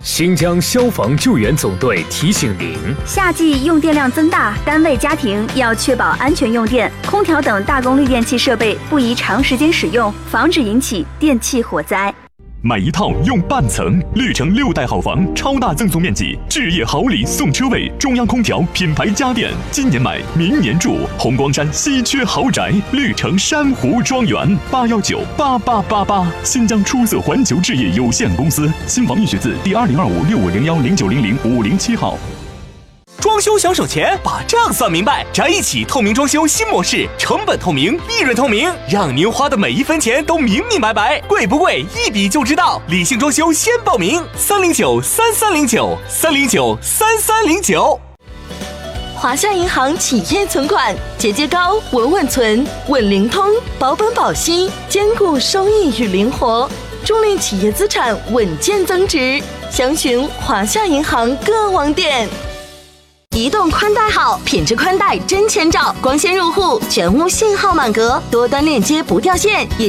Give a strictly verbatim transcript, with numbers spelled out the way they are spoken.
新疆消防救援总队提醒您： 夏季用电量增大，单位家庭要确保安全用电，空调等大功率电器设备不宜长时间使用，防止引起电器火灾。 买一套用半层，绿城六代好房，超大赠送面积，置业好礼送车位，中央空调，品牌家电，今年买，明年住。红光山稀缺豪宅，绿城珊瑚庄园，八幺九八八八八。新疆出色环球置业有限公司，新房易学字第二零二五六五零幺零九零零五零七号。 装修想省钱，把账算明白，宅一起透明装修新模式，成本透明，利润透明，让您花的每一分钱都明明白白，贵不贵一比就知道。理性装修先报名，三零九三三零九三零九三三零九。 华夏银行企业存款，节节高，稳稳存，稳灵通，保本保息，兼顾收益与灵活，助力企业资产稳健增值。详询华夏银行各网点。移动宽带好，品质宽带真千兆，光纤入户，全屋信号满格，多端链接不掉线。也